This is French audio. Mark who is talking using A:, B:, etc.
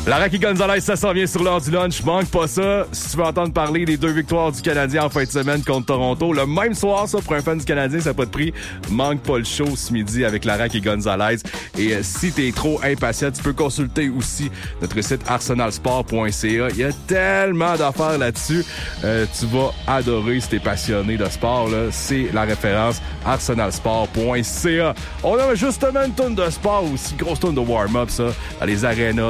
A: Laraki Gonzalez, ça s'en vient sur l'heure du lunch. Manque pas ça. Si tu veux entendre parler des 2 victoires du Canadien en fin de semaine contre Toronto, le même soir, ça, pour un fan du Canadien, ça n'a pas de prix. Manque pas le show ce midi avec Laraki Gonzalez. Et si t'es trop impatient, tu peux consulter aussi notre site arsenalsport.ca. Il y a tellement d'affaires là-dessus. Tu vas adorer si t'es passionné de sport, là. C'est la référence arsenalsport.ca. On a justement une tonne de sport aussi, grosse tonne de warm-up, ça, dans les arénas.